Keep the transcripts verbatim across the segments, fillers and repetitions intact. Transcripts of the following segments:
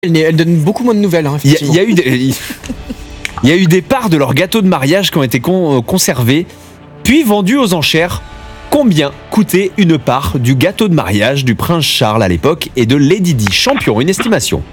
Elle, elle donne beaucoup moins de nouvelles. Hein, il, y a, il, y a eu des, il, il y a eu des parts de leur gâteau de mariage qui ont été con, euh, conservées, puis vendues aux enchères. Combien coûtait une part du gâteau de mariage du prince Charles à l'époque et de Lady Di? Champion, une estimation.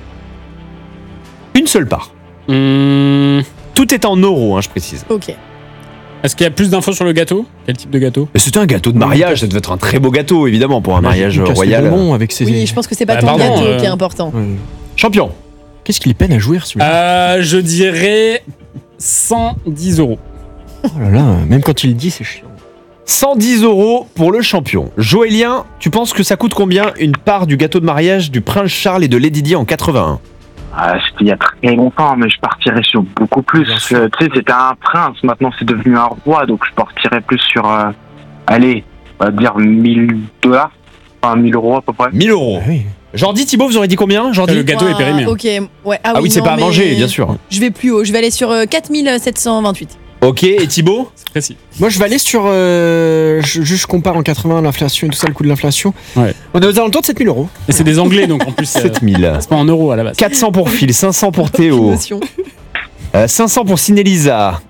Une seule part. Mmh. Tout est en euros, hein, je précise. Ok. Est-ce qu'il y a plus d'infos sur le gâteau? Quel type de gâteau? C'était un gâteau de mariage, ça devait être un très beau gâteau, évidemment, pour un mariage royal. Bon avec ses... Oui, je pense que c'est pas bah, ton pardon, gâteau euh... qui est important. Ouais. Champion. Qu'est-ce qu'il peine à jouer celui-là? euh, Je dirais cent dix euros. Oh là là, même quand il le dit, c'est chiant. cent dix euros pour le champion. Joëlien, tu penses que ça coûte combien une part du gâteau de mariage du prince Charles et de Lady Di en quatre-vingt-un? Ah, c'était il y a très longtemps, mais je partirais sur beaucoup plus. Euh, tu sais, c'était un prince, maintenant c'est devenu un roi, donc je partirais plus sur, euh, allez, on va dire mille dollars, enfin mille euros à peu près. mille euros. Ah oui. Jordi, Thibaut, vous aurez dit combien? Jordi? Le gâteau Ouah, est périmé. Ok, ouais. Ah, Ah oui, c'est non, pas à mais manger, bien sûr. Je vais plus haut, je vais aller sur euh, quatre mille sept cent vingt-huit. Ok, et Thibaut? C'est précis. Moi, je vais aller sur. Euh, je, juste, je compare en quatre-vingts l'inflation et tout ça, le coût de l'inflation. Ouais. On est aux alentours de sept mille euros. Et c'est des Anglais, donc en plus, euh, sept mille. c'est pas en euros à la base. quatre cents pour Phil, cinq cents pour Théo, Émotion. euh, cinq cents pour Cinélisa,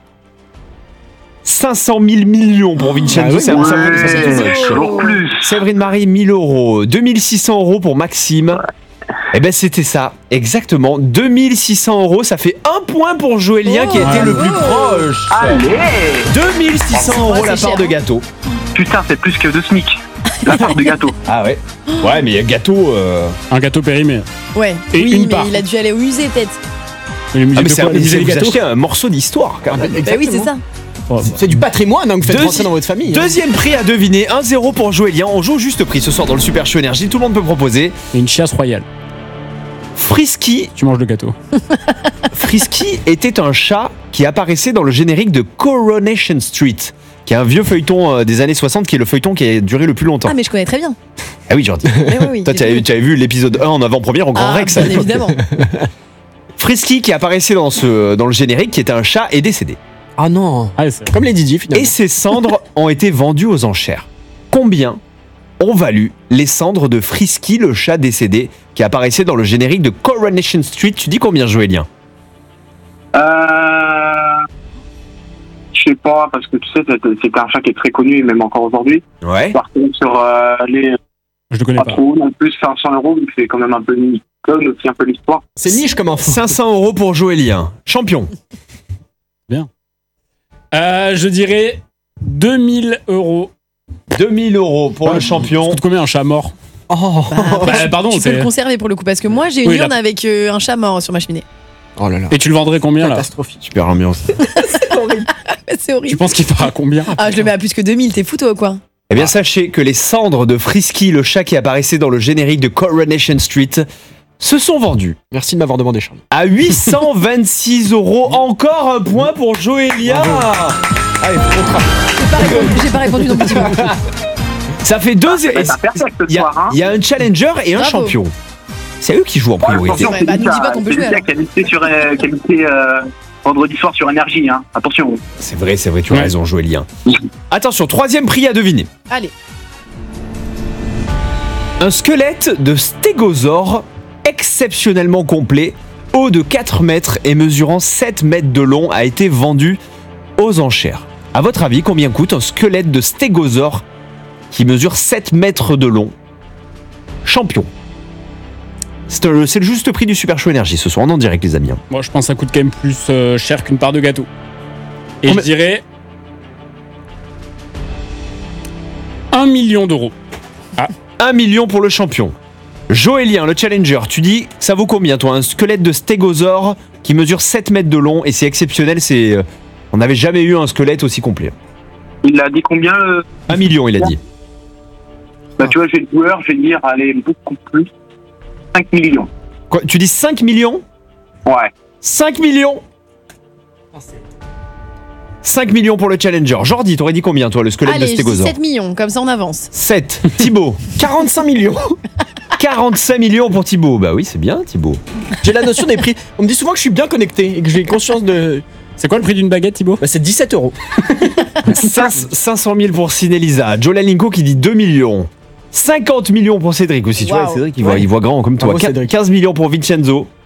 cinq cent mille millions pour Vincenzo. Ah oui, c'est un- ça ouais, fait- ça fait too much. toujours plus. Séverine Marie, mille euros. deux mille six cents euros pour Maxime. Eh ben c'était ça, exactement. deux mille six cents euros, ça fait un point pour Joëlien Oh, qui était le bravo. plus proche. Allez, deux mille six cents euros Ouais, la c'est part cher, de hein. gâteau. putain, c'est plus que deux SMIC. La part de gâteau. Ah ouais. Ouais, mais il y a gâteau. Euh... Un gâteau périmé. Ouais, Et oui, une mais part. il a dû aller au musée peut-être. Et les musées Ah mais de c'est quoi? un, Les musées vous des gâteaux. achetez un morceau d'histoire quand même. Bah oui, c'est ça. Oh, bah. C'est du patrimoine hein, que vous faites Deuxi- rentrer dans votre famille. hein. Deuxième prix à deviner, un zéro pour Joëlien. On joue au juste prix ce soir dans le Super Show Énergie. Tout le monde peut proposer. Et une chiasse royale. Frisky. Tu manges le gâteau. Frisky était un chat qui apparaissait dans le générique de Coronation Street, qui est un vieux feuilleton euh, des années soixante, qui est le feuilleton qui a duré le plus longtemps. Ah, mais je connais très bien. Ah oui, Jordi. Mais oui, oui, Toi, j'ai tu avais, vu. tu avais vu l'épisode un en avant-première en Grand Ah, Rex. à bien l'époque. évidemment. Frisky qui apparaissait dans, ce, dans le générique, qui était un chat, est décédé. Ah non. Ah, c'est... Comme les Didi finalement. Et ses cendres ont été vendues aux enchères. Combien ont valu les cendres de Frisky, le chat décédé, qui apparaissait dans le générique de Coronation Street? Tu dis combien, Joëlien? Euh... Je sais pas, parce que tu sais, c'était c'était un chat qui est très connu, même encore aujourd'hui. Ouais. Par contre, sur euh, les Je le connais pas pas. trop non plus, cinq cents euros, donc c'est quand même un peu une icône, aussi un peu l'histoire. C'est niche comme info. cinq cents euros pour Joëlien. Champion. Euh, je dirais deux mille euros. deux mille euros pour le Ça champion. coûte combien un chat mort? Oh. Bah, après, Bah, tu- pardon, tu peux c'est- le conserver pour le coup, parce que moi j'ai une Oui, urne là- avec euh, un chat mort sur ma cheminée. Oh là là. Et tu le vendrais combien là? Catastrophique. Super ambiance. C'est Tu horrible. penses qu'il fera combien? Ah, je le mets à plus que deux mille, t'es fou toi ou quoi? Eh bien, sachez que les cendres de Frisky, le chat qui apparaissait dans le générique de Coronation Street, se sont vendues Merci de m'avoir demandé, Charles. à huit cent vingt-six euros. Encore un point pour Joëlien. Allez, contrat. J'ai pas répondu, j'ai pas répondu non plus. Ça fait deux. Ça va être un perfect ce Il y, a- soir, hein. il y a un challenger et un Bravo. champion. C'est eux qui jouent en priorité. Attention, Ouais, bah, c'est nous dis ça, pas qu'on peut c'est jouer, Lucas alors. qui a lutté sur, euh, qui a lutté, euh, vendredi soir sur Énergie, hein. Attention. C'est vrai, c'est vrai, tu as Ouais. raison, Joëlien. Attention, troisième prix à deviner. Allez. Un squelette de stégosaure exceptionnellement complet, haut de quatre mètres et mesurant sept mètres de long, a été vendu aux enchères. À votre avis, combien coûte un squelette de stégosaure qui mesure sept mètres de long? Champion. C'est euh, c'est le juste prix du Super Show Énergie ce soir, on en direct les amis. hein. Moi, je pense que ça coûte quand même plus euh, cher qu'une part de gâteau. Et Combien- je dirais un million d'euros. un million pour le champion. Joëlien, le challenger, tu dis, ça vaut combien toi? Un squelette de stégosaure qui mesure sept mètres de long et c'est exceptionnel, c'est... euh, on n'avait jamais eu un squelette aussi complet. Il a dit combien euh, un million, il a dit. Bah, tu vois, j'ai le joueur, je vais dire, allez, beaucoup plus. cinq millions. Quoi, tu dis cinq millions? Ouais. cinq millions cinq millions pour le challenger. Jordi, t'aurais dit combien toi, le squelette Allez, de je dis stégosaure? sept millions, comme ça on avance. sept. Thibaut. quarante-cinq millions. quarante-cinq millions pour Thibaut. Bah oui, c'est bien Thibaut. J'ai la notion des prix. On me dit souvent que je suis bien connecté et que j'ai conscience de. C'est quoi le prix d'une baguette, Thibaut? Bah, c'est dix-sept euros. cinq cent mille pour Cinélisa. Joe Lalinko qui dit deux millions. cinquante millions pour Cédric aussi. Tu vois, Wow. Cédric, il voit, Ouais. il voit grand comme toi. Bravo, Cédric. quinze millions pour Vincenzo.